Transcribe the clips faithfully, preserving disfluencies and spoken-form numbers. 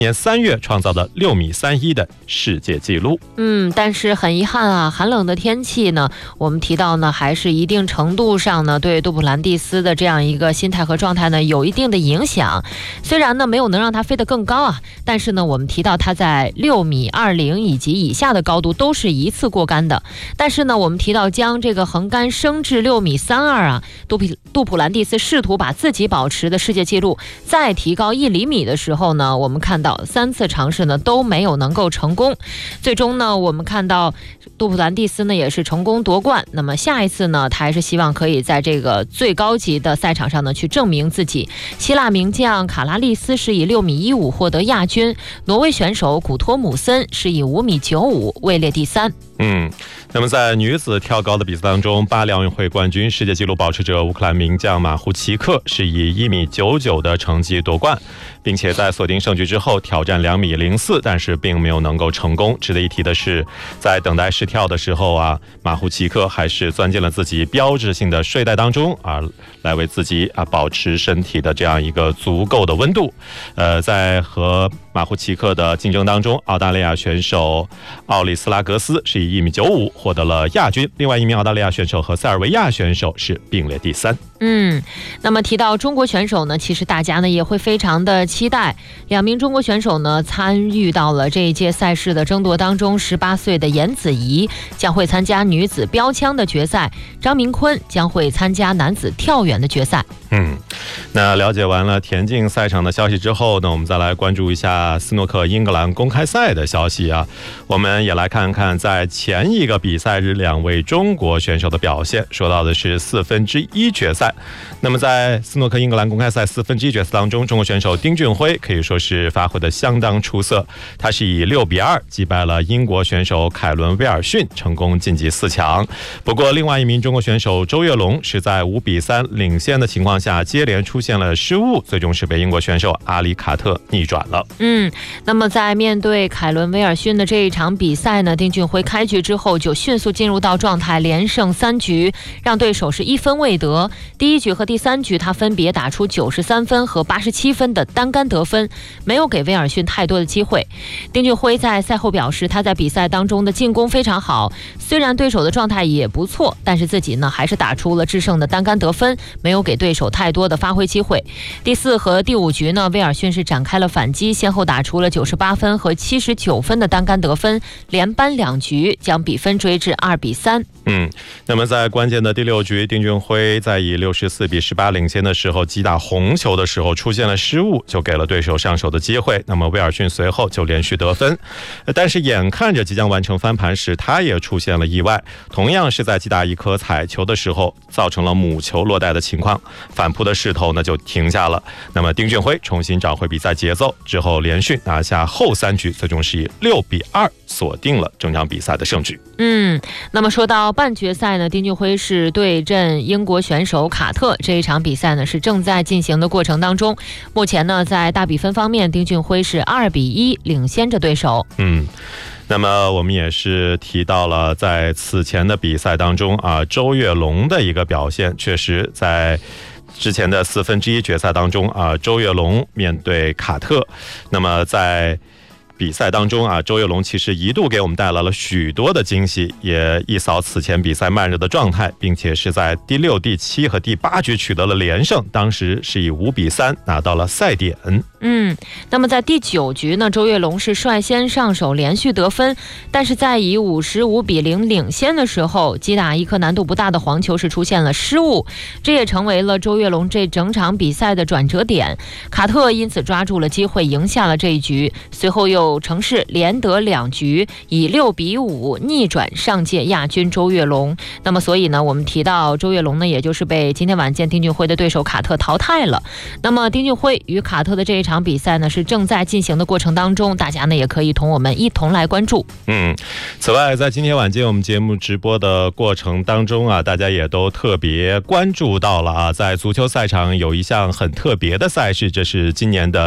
年三月创造的六米三一的世界纪录。 嗯，但是很遗憾啊，寒冷的天气呢，我们提到呢，还是一定程度上呢，对杜普兰蒂斯的这样一个心态和状态呢，有一定的影响。虽然呢，没有能让他飞得更高啊，但是呢，我们提到他在六米二零以及以下的高度都是一次过杆的。但是呢，我们提到将这个横杆升至六米三二啊，杜普杜普兰蒂斯试图把自己保持的世界纪录再提高一厘米的时候呢，我们看到三次尝试呢都没有能够成功。最终呢，我们看到杜普兰蒂斯呢也是成功夺冠。那么下一次呢，他还是希望可以在这个最高级的赛场上呢去证明自己。希腊名将卡拉利斯是以六米一五获得亚军，挪威选手古托姆森是以五米九五位列第三。 嗯，那么在女子跳高的比赛当中，巴黎奥运会冠军、世界纪录保持者乌克兰名将马胡奇克是以一米九九的成绩夺冠，并且在锁定胜局之后挑战两米零四，但是并没有能够成功。值得一提的是，在等待试跳的时候啊，马胡奇克还是钻进了自己标志性的睡袋当中啊，来为自己啊保持身体的这样一个足够的温度。呃，在和马胡奇克的竞争当中，澳大利亚选手奥利斯拉格斯是以一米九五获得了亚军，另外一名澳大利亚选手和塞尔维亚选手是并列第三。 嗯，那么提到中国选手呢，其实大家呢也会非常的期待。两名中国选手呢参与到了这一届赛事的争夺当中，十八岁的严子怡将会参加女子标枪的决赛，张明坤将会参加男子跳远的决赛。 嗯，那了解完了田径赛场的消息之后呢，我们再来关注一下斯诺克英格兰公开赛的消息啊。我们也来看看在前一个比赛日两位中国选手的表现。说到的是四分之一决赛。那么在斯诺克英格兰公开赛四分之一决赛当中，中国选手丁俊晖可以说是发挥的相当出色，他是以六比二击败了英国选手凯伦威尔逊，成功晋级四强。不过另外一名中国选手周跃龙是在五比三领先的情况下接连出现了失误，最终是被英国选手阿里卡特逆转了。 嗯，那么在面对凯伦威尔逊的这一场比赛呢，丁俊晖开局之后就迅速进入到状态，连胜三局，让对手是一分未得。第一局和第三局他分别打出九十三分和八十七分的单杆得分，没有给威尔逊太多的机会。丁俊晖在赛后表示，他在比赛当中的进攻非常好，虽然对手的状态也不错，但是自己呢还是打出了制胜的单杆得分，没有给对手太多的发挥机会。第四和第五局呢，威尔逊是展开了反击，先后打出了九十八分和七十九分的单杆得分，连扳两局，将比分追至二比三。 嗯，那么在关键的第六局，丁俊晖在以六十四比十八领先的时候，击打红球的时候出现了失误，就给了对手上手的机会。那么威尔逊随后就连续得分，但是眼看着即将完成翻盘时，他也出现了意外，同样是在击打一颗彩球的时候，造成了母球落袋的情况，反扑的势头呢就停下了。那么丁俊晖重新找回比赛节奏之后，连续拿下后三局，最终是以六比二锁定了整场比赛的胜局。 嗯，那么说到半决赛呢，丁俊晖是对阵英国选手卡特，这一场比赛呢是正在进行的过程当中。目前呢，在大比分方面，丁俊晖是二比一领先着对手。 嗯。那么我们也是提到了在此前的比赛当中啊，周跃龙的一个表现，确实在之前的四分之一决赛当中啊，周跃龙面对卡特，那么在比赛当中啊，周跃龙其实一度给我们带来了许多的惊喜，也一扫此前比赛慢热的状态，并且是在第六、第七和第八局取得了连胜，当时是以五比三拿到了赛点。 嗯，那么在第九局呢，周跃龙是率先上手连续得分，但是在以五十五比零领先的时候，击打一颗难度不大的黄球是出现了失误，这也成为了周跃龙这整场比赛的转折点。卡特因此抓住了机会赢下了这一局，随后又乘势连得两局，以六比五逆转上届亚军周跃龙。那么所以呢，我们提到周跃龙呢，也就是被今天晚间丁俊晖的对手卡特淘汰了。那么丁俊晖与卡特的这一场比赛呢是正在进行的过程当中，大家呢也可以同我们一同来关注。 嗯，此外在今天晚间我们节目直播的过程当中啊，大家也都特别关注到了啊，在足球赛场有一项很特别的赛事，这是今年的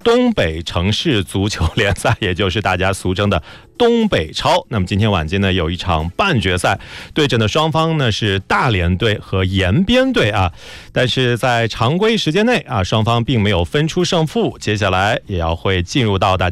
东北城市足球联赛，也就是大家俗称的东北超。那么今天晚间呢，有一场半决赛，对阵的双方呢是大连队和延边队啊。但是在常规时间内啊，双方并没有分出胜负，接下来也要会进入到大